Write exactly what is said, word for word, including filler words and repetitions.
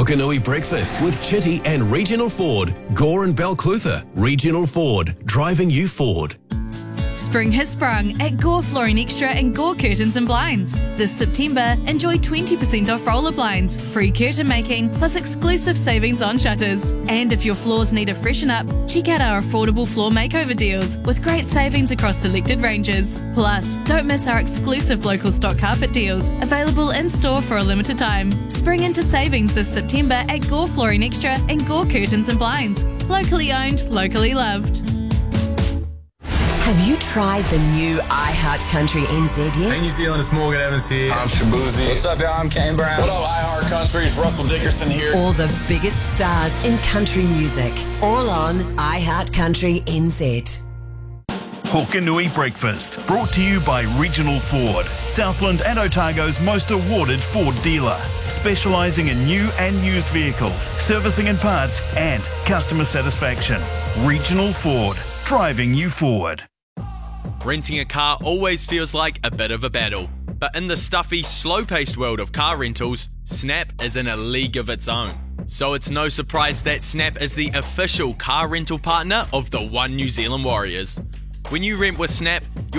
Hokanui Breakfast with Chitty and Regional Ford. Gore and Balclutha. Regional Ford. Driving you forward. Spring has sprung at Gore Flooring Extra and Gore Curtains and Blinds. This September, enjoy twenty percent off roller blinds, free curtain making, plus exclusive savings on shutters. And if your floors need a freshen up, check out our affordable floor makeover deals with great savings across selected ranges. Plus, don't miss our exclusive local stock carpet deals, available in store for a limited time. Spring into savings this September at Gore Flooring Extra and Gore Curtains and Blinds. Locally owned, locally loved. Have you tried the new iHeart Country N Z yet? Hey New Zealand, it's Morgan Evans here. I'm Shabuzi. What's up, y'all? I'm Kane Brown. What up, iHeart Country? It's Russell Dickerson here. All the biggest stars in country music, all on iHeart Country N Z. Hokanui Breakfast, brought to you by Regional Ford, Southland and Otago's most awarded Ford dealer, specialising in new and used vehicles, servicing and parts, and customer satisfaction. Regional Ford, driving you forward. Renting a car always feels like a bit of a battle, but in the stuffy, slow-paced world of car rentals, Snap is in a league of its own. So it's no surprise that Snap is the official car rental partner of the One New Zealand Warriors. When you rent with Snap,